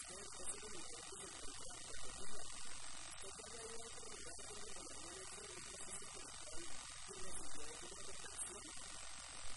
ser posible que se encuentra protegida. Se puede ir a otro lugar